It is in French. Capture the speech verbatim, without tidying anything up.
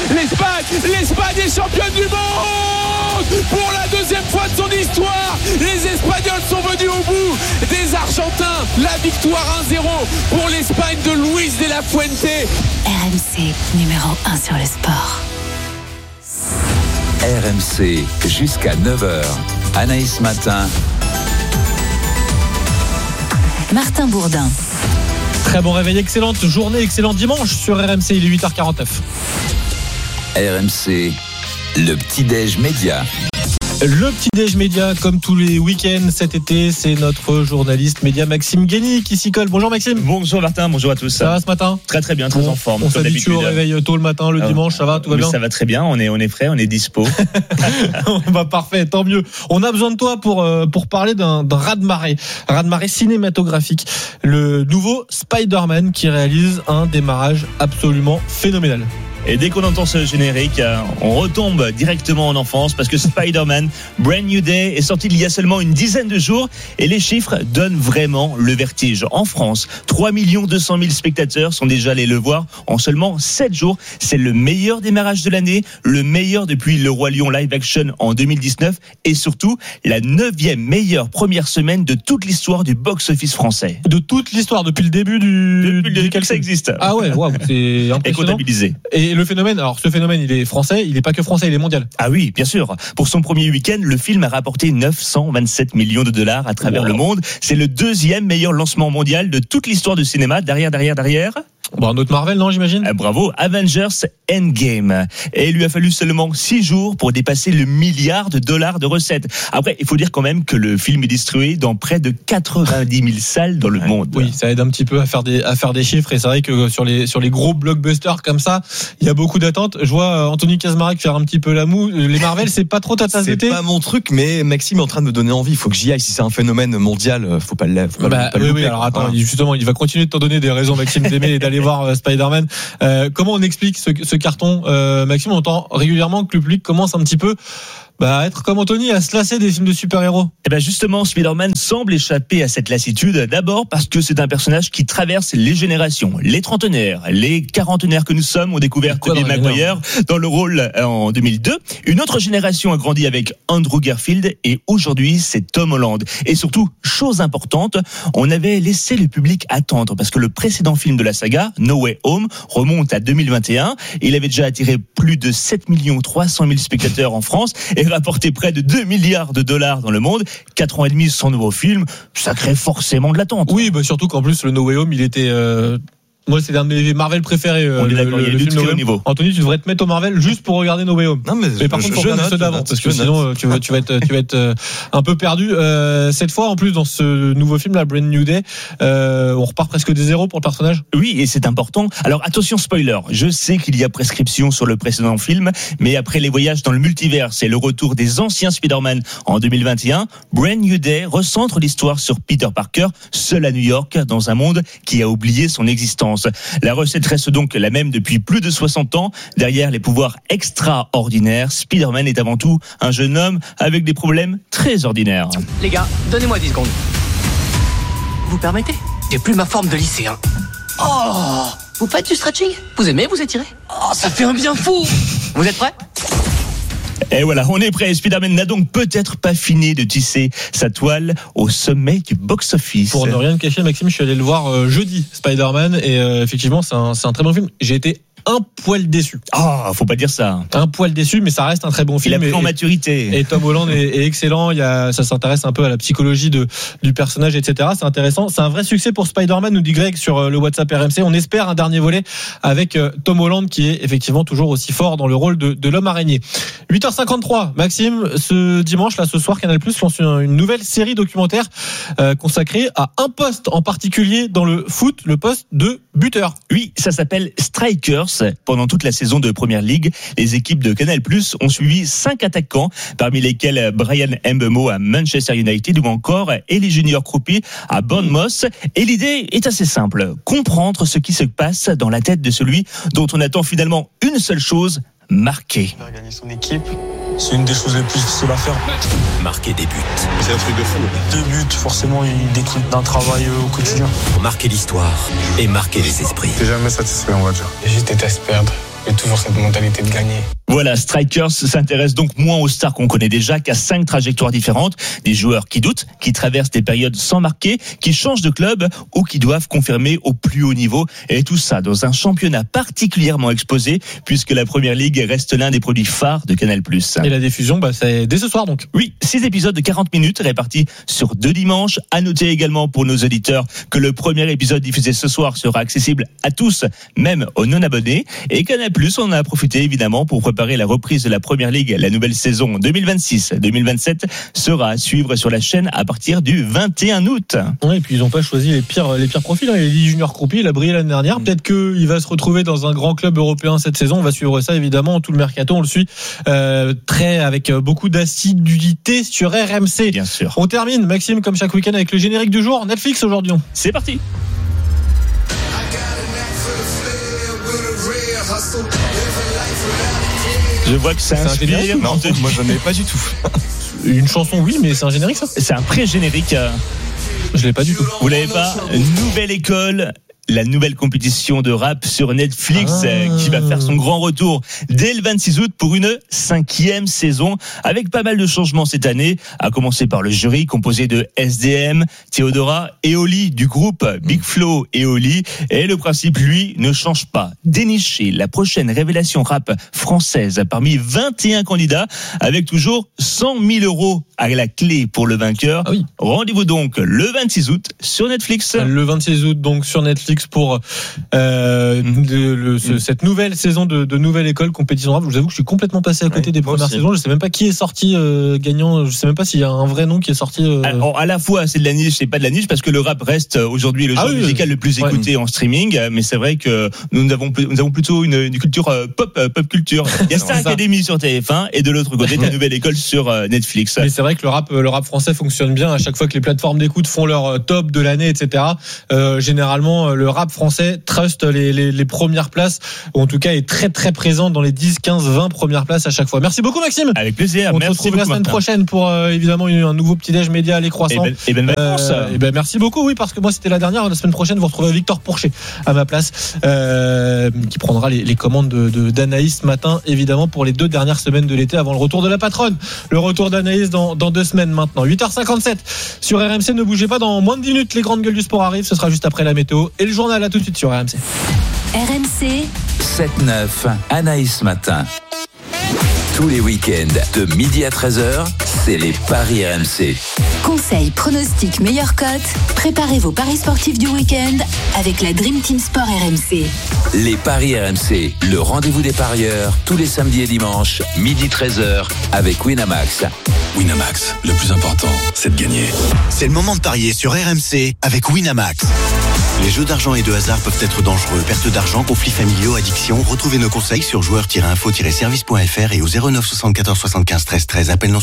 l'Espagne, l'Espagne est championne du monde pour la deuxième fois de son histoire. Les Espagnols sont venus au bout des Argentins. La victoire un zéro pour l'Espagne de Luis de la Fuente. R M C numéro un sur le sport. R M C jusqu'à neuf heures. Anaïs Matin. Martin Bourdin. Très bon réveil, excellente journée, excellent dimanche sur R M C, il est huit heures quarante-neuf. R M C, le petit-déj média. Le petit-déj média, comme tous les week-ends cet été, c'est notre journaliste média Maxime Guény qui s'y colle. Bonjour Maxime. Bonjour Martin, bonjour à tous. Ça va ce matin ? Très très bien, très bon, en forme. On s'habitue au réveil tôt le matin, le ah, dimanche, ça va, tout va bien ? Ça va très bien, on est, on est frais, on est dispo. Bah, parfait, tant mieux. On a besoin de toi pour, euh, pour parler d'un, d'un raz-de-marée, raz-de-marée cinématographique. Le nouveau Spider-Man qui réalise un démarrage absolument phénoménal. Et dès qu'on entend ce générique, on retombe directement en enfance parce que Spider-Man Brand New Day est sorti il y a seulement une dizaine de jours et les chiffres donnent vraiment le vertige. En France, trois millions deux cent mille spectateurs sont déjà allés le voir en seulement sept jours. C'est le meilleur démarrage de l'année, le meilleur depuis Le Roi Lion live action en deux mille dix-neuf et surtout la neuvième meilleure première semaine de toute l'histoire du box-office français. De toute l'histoire, depuis le début du... Depuis le début que ça existe. Ah ouais, wow, c'est impressionnant. Et comptabilisé. Et le phénomène, alors ce phénomène, il est français, il n'est pas que français, il est mondial. Ah oui, bien sûr. Pour son premier week-end, le film a rapporté neuf cent vingt-sept millions de dollars à travers wow. le monde. C'est le deuxième meilleur lancement mondial de toute l'histoire du cinéma. Derrière, derrière, derrière. Bon, un autre Marvel, non, j'imagine. Ah, bravo, Avengers Endgame. Et il lui a fallu seulement six jours pour dépasser le milliard de dollars de recettes. Après, il faut dire quand même que le film est distribué dans près de quatre-vingt-dix mille salles dans le monde. Oui, ça aide un petit peu à faire des à faire des chiffres. Et c'est vrai que sur les sur les gros blockbusters comme ça, il y a beaucoup d'attentes. Je vois Anthony Kaczmarek faire un petit peu la moue. Les Marvel, c'est pas trop ta tasse d'été. C'est pas mon truc, mais Maxime est en train de me donner envie. Il faut que j'y aille. Si c'est un phénomène mondial, faut pas le. Faut pas bah, le oui, louper, oui. Alors attends, hein. Justement, il va continuer de t'en donner des raisons, Maxime, d'aimer et d'aller voir euh, Spider-Man. Euh, comment on explique ce, ce carton, euh, Maxime? On entend régulièrement que le public commence un petit peu bah, à être comme Anthony, à se lasser des films de super-héros. Et ben justement, Spider-Man semble échapper à cette lassitude. D'abord parce que c'est un personnage qui traverse les générations. Les trentenaires, les quarantenaires que nous sommes ont découvert Tobey Maguire dans le rôle en deux mille deux. Une autre génération a grandi avec Andrew Garfield et aujourd'hui c'est Tom Holland. Et surtout, chose importante, on avait laissé le public attendre parce que le précédent film de la saga, No Way Home, remonte à deux mille vingt et un. Il avait déjà attiré plus de sept millions trois cent mille spectateurs en France et rapporté près de deux milliards de dollars dans le monde. Quatre ans et demi sans nouveau film, ça crée forcément de l'attente. Oui, bah surtout qu'en plus le No Way Home, il était... Euh... Moi, c'est un de mes Marvel préférés. On le, est d'accord, le, il y a le film No Way Home. Anthony, tu devrais te mettre au Marvel juste pour regarder No Way Home. Non, mais, mais par je, contre, faut je regarder note, ceux d'avant, note, parce que je sinon, note. tu vas, tu vas être, tu vas être euh, un peu perdu. Euh, cette fois, en plus, dans ce nouveau film, la Brand New Day, euh, on repart presque des zéros pour le personnage. Oui, et c'est important. Alors attention, spoiler. Je sais qu'il y a prescription sur le précédent film, mais après les voyages dans le multivers et le retour des anciens Spider-Man en deux mille vingt et un, Brand New Day recentre l'histoire sur Peter Parker, seul à New York, dans un monde qui a oublié son existence. La recette reste donc la même depuis plus de soixante ans. Derrière les pouvoirs extraordinaires, Spider-Man est avant tout un jeune homme avec des problèmes très ordinaires. Les gars, donnez-moi dix secondes. Vous permettez ? J'ai plus ma forme de lycéen. Oh ! Vous faites du stretching ? Vous aimez vous étirer ? Oh, ça fait un bien fou ! Vous êtes prêts ? Et voilà, on est prêt. Spider-Man n'a donc peut-être pas fini de tisser sa toile au sommet du box-office. Pour ne rien te cacher, Maxime, je suis allé le voir euh, jeudi, Spider-Man, et euh, effectivement, c'est un, c'est un très bon film. J'ai été un poil déçu. Ah, faut pas dire ça. Un poil déçu, mais ça reste un très bon film. Il a pris et, en maturité. Et Tom Holland est, est excellent. Il y a, ça s'intéresse un peu à la psychologie de, du personnage, et cetera. C'est intéressant. C'est un vrai succès pour Spider-Man, nous dit Greg sur le WhatsApp R M C. On espère un dernier volet avec Tom Holland, qui est effectivement toujours aussi fort dans le rôle de, de l'homme araignée. huit heures cinquante-trois, Maxime, ce dimanche, là, ce soir, Canal+ lance une, une nouvelle série documentaire euh, consacrée à un poste en particulier dans le foot, le poste de buteur. Oui, ça s'appelle Strikers. Pendant toute la saison de Première Ligue, les équipes de Canal+ ont suivi cinq attaquants, parmi lesquels Brian Mbeumo à Manchester United ou encore Eli Junior Kroupi à Bournemouth. Et l'idée est assez simple, comprendre ce qui se passe dans la tête de celui dont on attend finalement une seule chose, marquer. Gagner son équipe, c'est une des choses les plus difficiles à faire. Marquer des buts. C'est un truc de fou. Deux buts, forcément, il découle d'un travail au quotidien. Marquer l'histoire et marquer les esprits. T'es jamais satisfait, on va dire. J'étais test perdre. et toujours cette mentalité de gagner. Voilà, Strikers s'intéresse donc moins aux stars qu'on connaît déjà qu'à cinq trajectoires différentes. Des joueurs qui doutent, qui traversent des périodes sans marquer, qui changent de club ou qui doivent confirmer au plus haut niveau. Et tout ça dans un championnat particulièrement exposé puisque la Première Ligue reste l'un des produits phares de Canal+. Et la diffusion, bah, c'est dès ce soir donc. Oui, six épisodes de quarante minutes répartis sur deux dimanches. À noter également pour nos auditeurs que le premier épisode diffusé ce soir sera accessible à tous, même aux non-abonnés. Et Canal+, on a profité évidemment pour préparer la reprise de la Première Ligue. La nouvelle saison deux mille vingt-six deux mille vingt-sept sera à suivre sur la chaîne à partir du vingt et un août. Oui, et puis ils n'ont pas choisi les pires, les pires profils. Il est junior croupi, il a brillé l'année dernière. Peut-être qu'il va se retrouver dans un grand club européen cette saison. On va suivre ça évidemment. Tout le mercato, on le suit euh, très avec beaucoup d'assiduité sur R M C. Bien sûr. On termine, Maxime, comme chaque week-end, avec le générique du jour. Netflix aujourd'hui. C'est parti. Je vois que c'est un générique. Non, moi je n'en ai pas du tout. Une chanson, oui, mais c'est un générique ça. C'est un pré-générique. Je l'ai pas du tout. Vous l'avez pas? Nouvelle école. La nouvelle compétition de rap sur Netflix ah. qui va faire son grand retour dès le vingt-six août pour une cinquième saison avec pas mal de changements cette année, à commencer par le jury composé de S D M, Théodora et Oli du groupe Big Flo et Oli. Et le principe, lui, ne change pas. Dénicher la prochaine révélation rap française parmi vingt et un candidats avec toujours cent mille euros à la clé pour le vainqueur. Ah oui. Rendez-vous donc le vingt-six août sur Netflix. Le vingt-six août donc sur Netflix pour euh, mmh. de, le, ce, mmh. cette nouvelle saison de, de nouvelle école compétition rap. Je vous avoue que je suis complètement passé à côté ouais, des premières aussi. saisons. Je sais même pas qui est sorti euh, gagnant. Je sais même pas s'il y a un vrai nom qui est sorti. Euh... Alors, à la fois c'est de la niche, c'est pas de la niche parce que le rap reste aujourd'hui le genre ah oui, musical oui. le plus écouté ouais. en streaming. Mais c'est vrai que nous avons nous avons plutôt une, une culture pop pop culture. Il y a Star Academy sur T F un et de l'autre côté la nouvelle école sur Netflix. Mais c'est vrai que le rap le rap français fonctionne bien à chaque fois que les plateformes d'écoute font leur top de l'année, et cetera. Euh, généralement le rap français trust les, les, les premières places, ou en tout cas est très très présent dans les dix, quinze, vingt premières places à chaque fois. Merci beaucoup Maxime. Avec plaisir. On merci se retrouve la semaine Martin. prochaine pour euh, évidemment une, un nouveau petit déj média à les croissants. Et ben, et ben, euh, et ben merci beaucoup. Oui, parce que moi c'était la dernière. La semaine prochaine vous retrouvez Victor Pourchet à ma place, euh, qui prendra les, les commandes de, de d'Anaïs ce matin évidemment pour les deux dernières semaines de l'été avant le retour de la patronne. Le retour d'Anaïs dans, dans deux semaines maintenant. huit heures cinquante-sept sur R M C. Ne bougez pas, dans moins de dix minutes les grandes gueules du sport arrivent. Ce sera juste après la météo et le journal. À tout de suite sur R M C. R M C sept neuf, Anaïs Matin. Tous les week-ends de midi à treize heures, c'est les paris R M C. Conseils, pronostics, meilleures cotes. Préparez vos paris sportifs du week-end avec la Dream Team Sport R M C. Les paris R M C, le rendez-vous des parieurs, tous les samedis et dimanches, midi treize heures, avec Winamax. Winamax, le plus important, c'est de gagner. C'est le moment de parier sur R M C avec Winamax. Les jeux d'argent et de hasard peuvent être dangereux. Perte d'argent, conflits familiaux, addiction. Retrouvez nos conseils sur joueurs tiret info tiret service point f r et au zéro neuf soixante-quatorze soixante-quinze treize treize. Appel non